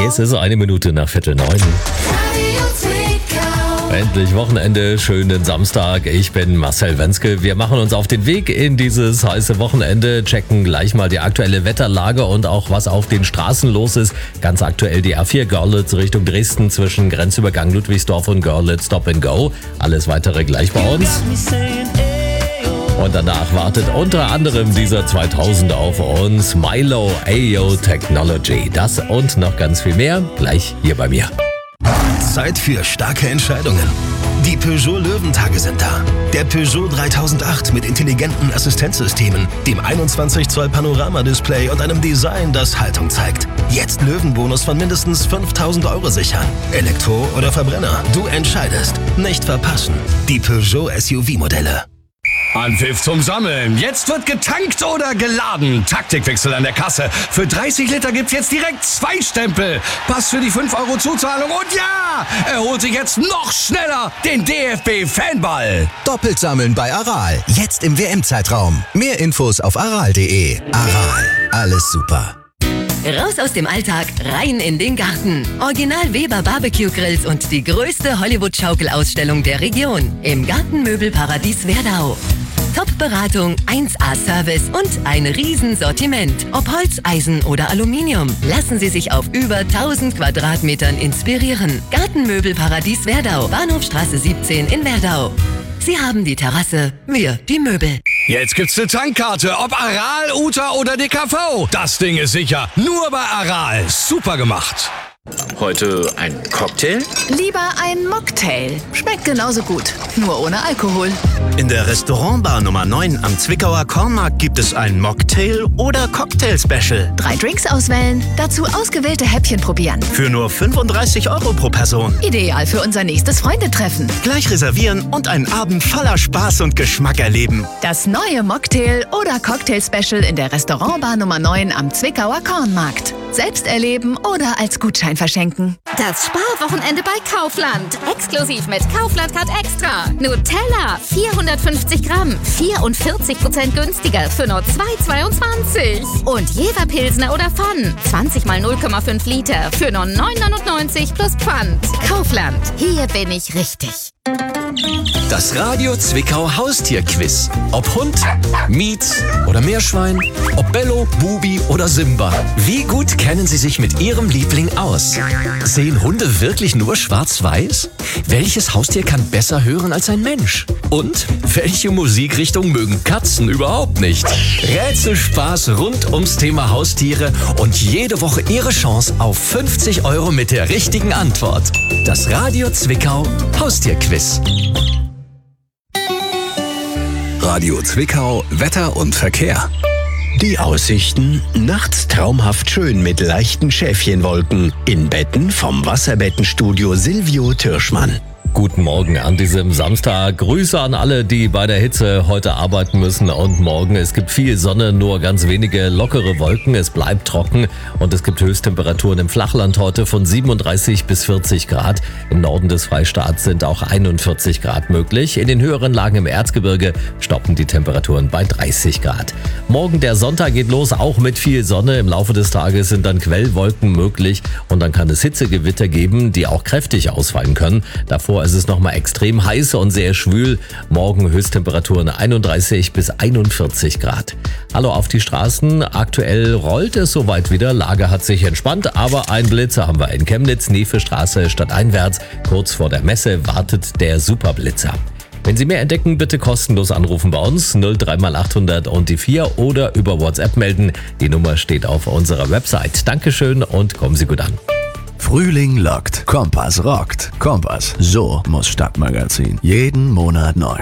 Es ist 1 Minute nach 8:45. Endlich Wochenende, schönen Samstag. Ich bin Marcel Wenzke. Wir machen uns auf den Weg in dieses heiße Wochenende, checken gleich mal die aktuelle Wetterlage und auch was auf den Straßen los ist. Ganz aktuell die A4 Görlitz Richtung Dresden zwischen Grenzübergang Ludwigsdorf und Görlitz Stop and Go. Alles weitere gleich bei uns. Und danach wartet unter anderem dieser 2000 auf uns, Milo Ayo Technology. Das und noch ganz viel mehr gleich hier bei mir. Zeit für starke Entscheidungen. Die Peugeot Löwentage sind da. Der Peugeot 3008 mit intelligenten Assistenzsystemen, dem 21 Zoll Panoramadisplay und einem Design, das Haltung zeigt. Jetzt Löwenbonus von mindestens 5.000 € sichern. Elektro oder Verbrenner, du entscheidest. Nicht verpassen. Die Peugeot SUV-Modelle. Anpfiff zum Sammeln. Jetzt wird getankt oder geladen. Taktikwechsel an der Kasse. Für 30 Liter gibt's jetzt direkt 2 Stempel. Pass für die 5 € Zuzahlung. Und ja, er holt sich jetzt noch schneller den DFB-Fanball. Doppelt sammeln bei Aral. Jetzt im WM-Zeitraum. Mehr Infos auf aral.de. Aral. Alles super. Raus aus dem Alltag, rein in den Garten. Original Weber Barbecue Grills und die größte Hollywood-Schaukelausstellung der Region im Gartenmöbelparadies Werdau. Top-Beratung, 1A-Service und ein Riesensortiment. Ob Holz, Eisen oder Aluminium. Lassen Sie sich auf über 1000 Quadratmetern inspirieren. Gartenmöbelparadies Werdau, Bahnhofstraße 17 in Werdau. Sie haben die Terrasse, wir die Möbel. Jetzt gibt's eine Tankkarte, ob Aral, Uta oder DKV. Das Ding ist sicher. Nur bei Aral. Super gemacht. Heute ein Cocktail? Lieber ein Mocktail. Schmeckt genauso gut, nur ohne Alkohol. In der Restaurantbar Nummer 9 am Zwickauer Kornmarkt gibt es ein Mocktail oder Cocktail-Special. 3 Drinks auswählen, dazu ausgewählte Häppchen probieren. Für nur 35 € pro Person. Ideal für unser nächstes Freundetreffen. Gleich reservieren und einen Abend voller Spaß und Geschmack erleben. Das neue Mocktail oder Cocktail-Special in der Restaurantbar Nummer 9 am Zwickauer Kornmarkt. Selbst erleben oder als Gutschein verschenken. Das Sparwochenende bei Kaufland. Exklusiv mit Kaufland Card Extra. Nutella, 450 Gramm, 44% günstiger für nur 2,22. Und Jever Pilsner oder Pfann, 20 mal 0,5 Liter für nur 9,99 plus Pfand. Kaufland, hier bin ich richtig. Das Radio Zwickau Haustierquiz. Ob Hund, Mietz oder Meerschwein, ob Bello, Bubi oder Simba. Wie gut kennen Sie sich mit Ihrem Liebling aus? Sehen Hunde wirklich nur schwarz-weiß? Welches Haustier kann besser hören als ein Mensch? Und welche Musikrichtung mögen Katzen überhaupt nicht? Rätselspaß rund ums Thema Haustiere und jede Woche Ihre Chance auf 50 € mit der richtigen Antwort. Das Radio Zwickau Haustierquiz. Radio Zwickau, Wetter und Verkehr. Die Aussichten: nachts traumhaft schön mit leichten Schäfchenwolken. In Betten vom Wasserbettenstudio Silvio Türschmann. Guten Morgen an diesem Samstag. Grüße an alle, die bei der Hitze heute arbeiten müssen und morgen. Es gibt viel Sonne, nur ganz wenige lockere Wolken. Es bleibt trocken und es gibt Höchsttemperaturen im Flachland heute von 37 bis 40 Grad. Im Norden des Freistaats sind auch 41 Grad möglich. In den höheren Lagen im Erzgebirge stoppen die Temperaturen bei 30 Grad. Morgen der Sonntag geht los, auch mit viel Sonne. Im Laufe des Tages sind dann Quellwolken möglich und dann kann es Hitzegewitter geben, die auch kräftig ausfallen können. Davor ist es nochmal extrem heiß und sehr schwül. Morgen Höchsttemperaturen 31 bis 41 Grad. Hallo auf die Straßen. Aktuell rollt es soweit wieder. Lage hat sich entspannt, aber ein Blitzer haben wir in Chemnitz, Nefe-Straße stadteinwärts. Kurz vor der Messe wartet der Superblitzer. Wenn Sie mehr entdecken, bitte kostenlos anrufen bei uns 03 mal 800 und die 4 oder über WhatsApp melden. Die Nummer steht auf unserer Website. Dankeschön und kommen Sie gut an. Frühling lockt, Kompass rockt. Kompass, so muss Stadtmagazin. Jeden Monat neu.